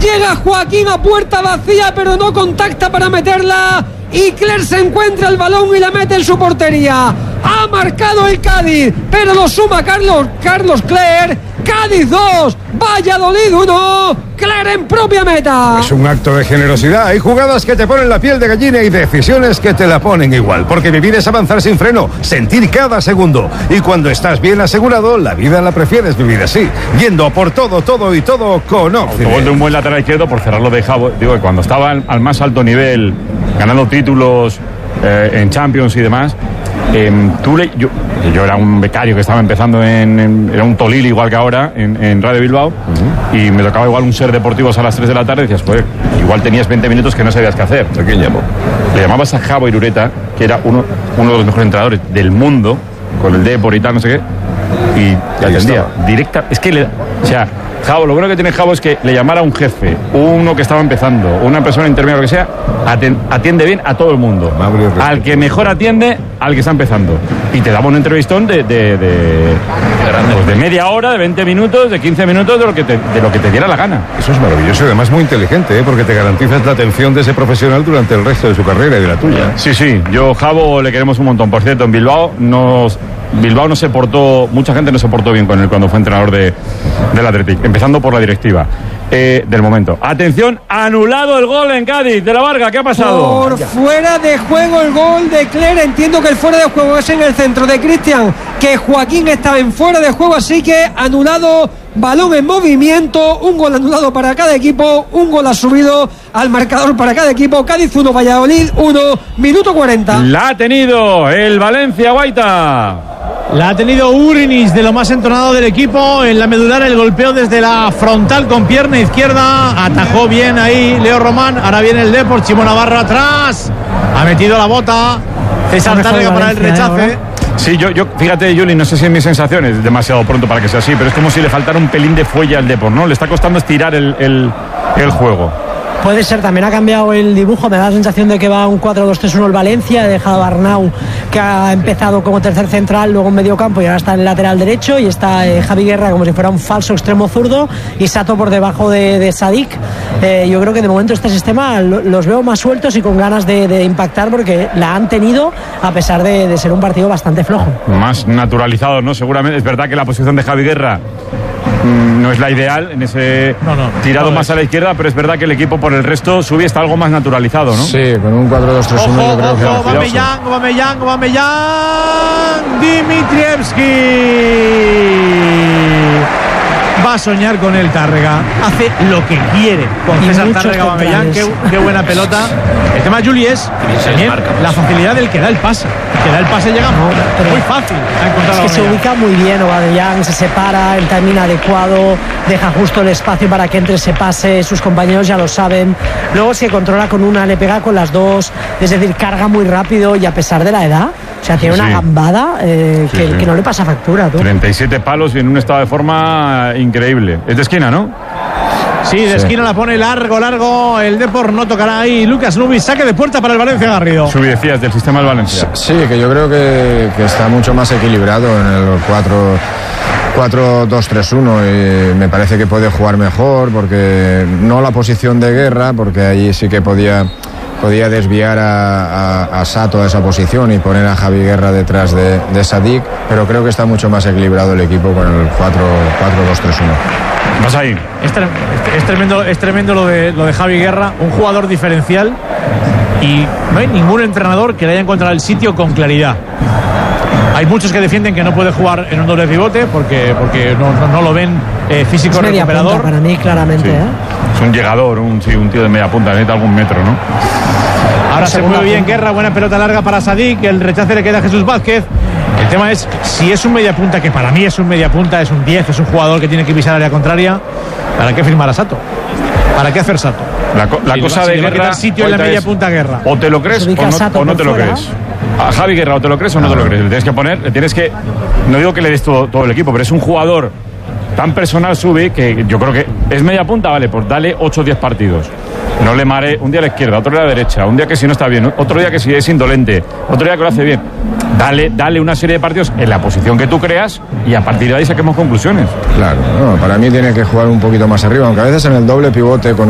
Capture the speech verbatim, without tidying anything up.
Llega Joaquín a puerta vacía, pero no contacta para meterla. Y Cler se encuentra el balón y la mete en su portería. Ha marcado el Cádiz, pero lo suma Carlos, Carlos Cler. Cádiz dos, Valladolid uno. Cler en propia meta. Es un acto de generosidad. Hay jugadas que te ponen la piel de gallina y decisiones que te la ponen igual. Porque vivir es avanzar sin freno, sentir cada segundo. Y cuando estás bien asegurado, la vida la prefieres vivir así, yendo por todo, todo y todo con Occident. Autogol de un buen lateral izquierdo por cerrarlo de Jabo. Digo que cuando estaba al, al más alto nivel, ganando títulos eh, en Champions y demás, eh, tú le, yo, yo era un becario que estaba empezando en, en era un Tolil igual que ahora en, en Radio Bilbao, uh-huh. Y me tocaba igual un Ser Deportivos a las tres de la tarde y decías, pues igual tenías veinte minutos que no sabías qué hacer. ¿A quién llamó? Le llamabas a Jabo Irureta, que era uno, uno de los mejores entrenadores del mundo, con el Depor y tal, no sé qué, y te atendía directa. Es que le, o sea, Jabo, lo bueno que tiene Jabo es que le llamara a un jefe, uno que estaba empezando, una persona intermedia, lo que sea, atiende bien a todo el mundo. Al que mejor atiende, al que está empezando. Y te daba un entrevistón de, de, de, pues de media hora, de veinte minutos, de quince minutos, de lo que te, de lo que te diera la gana. Eso es maravilloso y además muy inteligente, ¿eh? Porque te garantizas la atención de ese profesional durante el resto de su carrera y de la tuya. Sí, sí, yo Jabo le queremos un montón. Por cierto, en Bilbao nos... Bilbao no se portó, mucha gente no se portó bien con él cuando fue entrenador de, del Athletic, empezando por la directiva eh, del momento. Atención, anulado el gol en Cádiz de la Varga, ¿qué ha pasado? Por fuera de juego el gol de Cler, entiendo que el fuera de juego es en el centro de Cristian, que Joaquín estaba en fuera de juego, así que anulado, balón en movimiento, un gol anulado para cada equipo, un gol ha subido al marcador para cada equipo. Cádiz uno, Valladolid uno, minuto cuarenta. La ha tenido el Valencia Guaita. La ha tenido Urinis, de lo más entonado del equipo. En la medular el golpeo desde la frontal con pierna izquierda. Atajó bien ahí Leo Román. Ahora viene el Depor, Chimo Navarro atrás. Ha metido la bota. César Tárrega para el rechace. Sí, yo, yo, fíjate, Juli, no sé si en mis sensaciones es demasiado pronto para que sea así, pero es como si le faltara un pelín de fuelle al Depor, ¿no? Le está costando estirar el, el, el juego. Puede ser, también ha cambiado el dibujo, me da la sensación de que va un cuatro dos tres uno el Valencia, ha dejado a Arnau, que ha empezado como tercer central, luego en medio campo y ahora está en el lateral derecho, y está eh, Javi Guerra como si fuera un falso extremo zurdo, y Sato por debajo de, de Sadik. Eh, yo creo que de momento este sistema lo, los veo más sueltos y con ganas de, de impactar, porque la han tenido a pesar de, de ser un partido bastante flojo. Más naturalizado, ¿no? Seguramente, es verdad que la posición de Javi Guerra no es la ideal en ese no, no, tirado no más es. a la izquierda, pero es verdad que el equipo por el resto sube, está algo más naturalizado, ¿no? Sí, con un cuatro dos tres uno yo creo que... Ojo, Aubameyang, Aubameyang, Aubameyang, Dimitrievski va a soñar con él Tárrega, hace lo que quiere con César Tárrega. Aubameyang, qué, qué buena pelota. El tema, Juli, es también la facilidad del que da el pase. El que da el pase llega no, muy fácil. Es que se ubica muy bien Aubameyang, se separa, el timing adecuado, deja justo el espacio para que entre ese pase, sus compañeros ya lo saben. Luego se controla con una, le pega con las dos, es decir, carga muy rápido y a pesar de la edad, o sea, tiene sí, una sí. gambada eh, sí, que, sí. que no le pasa factura. ¿Tú? treinta y siete palos y en un estado de forma increíble. Es de esquina, ¿no? Sí, de sí. esquina la pone largo, largo. El Depor no tocará ahí. Lucas Nubis, saque de puerta para el Valencia Garrido. Subi, decías, del sistema del Valencia. Sí, que yo creo que, que está mucho más equilibrado en el cuatro dos tres uno y me parece que puede jugar mejor, porque no la posición de Guerra, porque ahí sí que podía... podía desviar a, a, a Sato a esa posición y poner a Javi Guerra detrás de, de Sadik, pero creo que está mucho más equilibrado el equipo con el cuatro dos tres uno. Vas ahí. Es, tre- es tremendo, es tremendo lo de, lo de Javi Guerra, un jugador diferencial, y no hay ningún entrenador que le haya encontrado el sitio con claridad. Hay muchos que defienden que no puede jugar en un doble pivote porque, porque no, no, no lo ven eh, físico es media recuperador. Punta para mí, claramente. Sí. ¿eh? Es un llegador, un, sí, un tío de media punta, necesita algún metro, ¿no? Ahora se mueve bien Guerra, buena pelota larga para Sadik, el rechace le queda a Jesús Vázquez. El tema es, si es un media punta, que para mí es un media punta, es un diez, es un jugador que tiene que pisar área contraria, ¿para qué firmar a Sato? ¿Para qué hacer Sato? La, co- la si cosa va, de si Guerra... quitar sitio en la media punta Guerra. O te lo crees o no, o no te lo fuera. crees. A Javi Guerra o te lo crees o no te lo crees. Le tienes que poner, le tienes que... No digo que le des todo, todo el equipo, pero es un jugador tan personal, sube, que yo creo que es media punta, vale, pues dale ocho o diez partidos. No le mare un día a la izquierda, otro día a la derecha, un día que si no está bien, otro día que si es indolente, otro día que lo hace bien. Dale, dale una serie de partidos en la posición que tú creas y a partir de ahí saquemos conclusiones. Claro, no, para mí tiene que jugar un poquito más arriba, aunque a veces en el doble pivote con